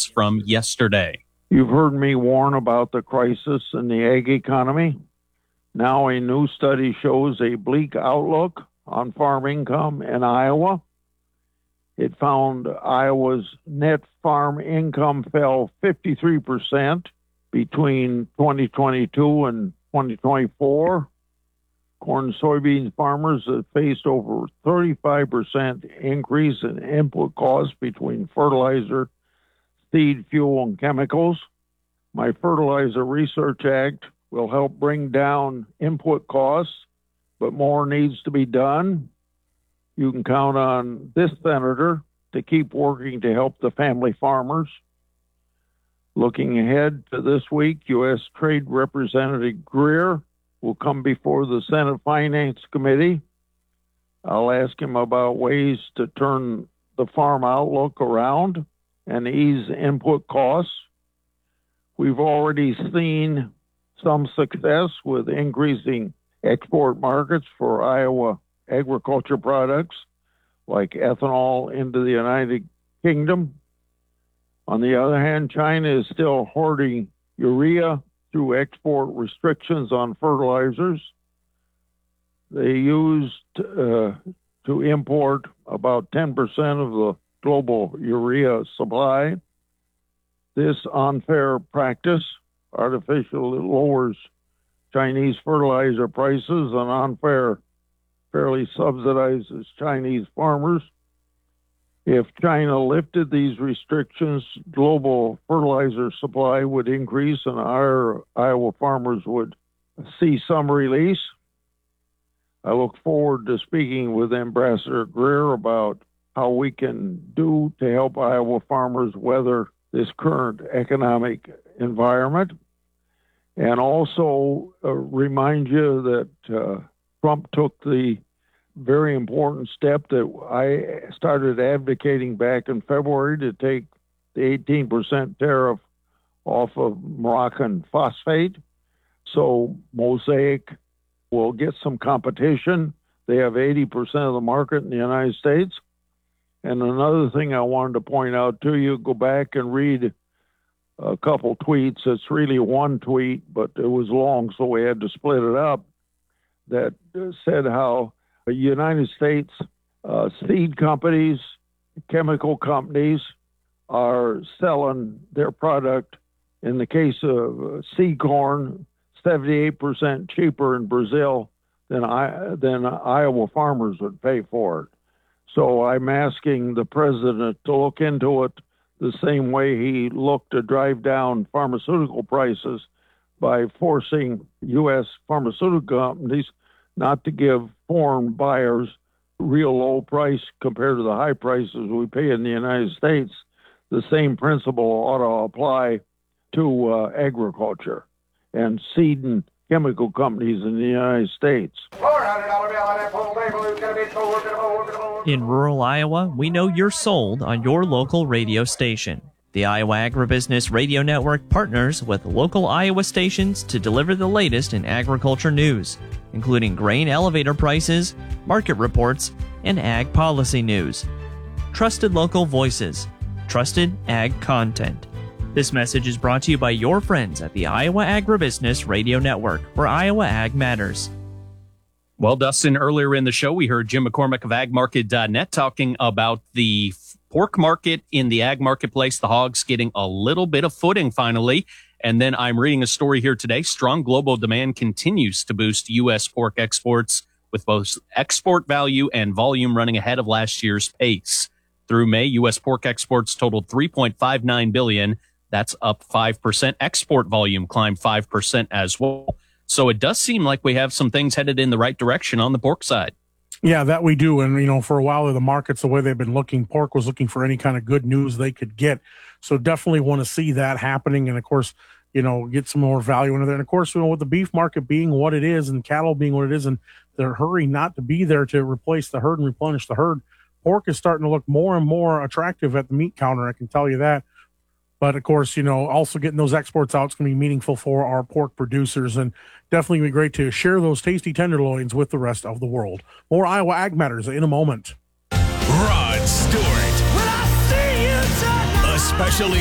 reports from yesterday. You've heard me warn about the crisis in the ag economy. Now a new study shows a bleak outlook on farm income in Iowa. It found Iowa's net farm income fell 53% between 2022 and 2024. Corn and soybeans farmers have faced over 35% increase in input costs between fertilizer, seed, fuel, and chemicals. My Fertilizer Research Act will help bring down input costs, but more needs to be done. You can count on this senator to keep working to help the family farmers. Looking ahead to this week, U.S. Trade Representative Greer will come before the Senate Finance Committee. I'll ask him about ways to turn the farm outlook around and ease input costs. We've already seen some success with increasing export markets for Iowa agriculture products like ethanol into the United Kingdom. On the other hand, China is still hoarding urea through export restrictions on fertilizers. They used to import about 10% of the global urea supply. This unfair practice artificially lowers Chinese fertilizer prices and fairly subsidizes Chinese farmers. If China lifted these restrictions, global fertilizer supply would increase and our Iowa farmers would see some release. I look forward to speaking with Ambassador Greer about how we can do to help Iowa farmers weather this current economic environment. And also remind you that Trump took the very important step that I started advocating back in February to take the 18% tariff off of Moroccan phosphate. So Mosaic will get some competition. They have 80% of the market in the United States. And another thing I wanted to point out to you, go back and read a couple tweets. It's really one tweet, but it was long, so we had to split it up, that said how the United States seed companies, chemical companies are selling their product, in the case of seed corn, 78% cheaper in Brazil than Iowa farmers would pay for it. So I'm asking the president to look into it the same way he looked to drive down pharmaceutical prices by forcing U.S. pharmaceutical companies not to give foreign buyers real low price compared to the high prices we pay in the United States. The same principle ought to apply to agriculture and seed and chemical companies in the United States. In rural Iowa, we know you're sold on your local radio station. The Iowa Agribusiness Radio Network partners with local Iowa stations to deliver the latest in agriculture news, including grain elevator prices, market reports, and ag policy news. Trusted local voices, trusted ag content. This message is brought to you by your friends at the Iowa Agribusiness Radio Network, where Iowa Ag matters. Well, Dustin, earlier in the show, we heard Jim McCormick of agmarket.net talking about the pork market in the ag marketplace, the hogs getting a little bit of footing finally. And then I'm reading a story here today. Strong global demand continues to boost U.S. pork exports, with both export value and volume running ahead of last year's pace. Through May, U.S. pork exports totaled $3.59 billion. That's up 5%. Export volume climbed 5% as well. So it does seem like we have some things headed in the right direction on the pork side. Yeah, that we do. And, you know, for a while, the markets, the way they've been looking, pork was looking for any kind of good news they could get. So definitely want to see that happening. And, of course, you know, get some more value into there. And, of course, you know, with the beef market being what it is and cattle being what it is, and they're hurrying not to be there to replace the herd and replenish the herd, pork is starting to look more and more attractive at the meat counter. I can tell you that. But, of course, you know, also getting those exports out is going to be meaningful for our pork producers, and definitely going to be great to share those tasty tenderloins with the rest of the world. More Iowa Ag Matters in a moment. Rod Stewart. Will I see you tonight? Especially